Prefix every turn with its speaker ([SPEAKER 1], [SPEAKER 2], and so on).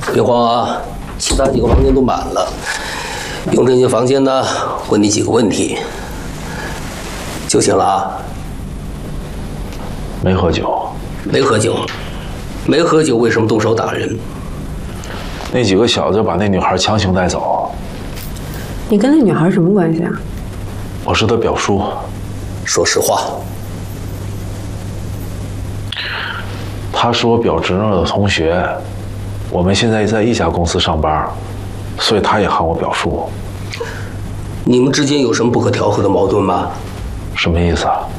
[SPEAKER 1] 别慌啊，其他几个房间都满了，用这间房间呢问你几个问题就行了啊。
[SPEAKER 2] 没喝酒。
[SPEAKER 1] 没喝酒，没喝酒，为什么动手打人？
[SPEAKER 2] 那几个小子把那女孩强行带走。
[SPEAKER 3] 你跟那女孩什么关系啊？
[SPEAKER 2] 我是她表叔。
[SPEAKER 1] 说实话。
[SPEAKER 2] 他是我表侄女的同学，我们现在在一家公司上班，所以他也喊我表叔。
[SPEAKER 1] 你们之间有什么不可调和的矛盾吗？
[SPEAKER 2] 什么意思啊？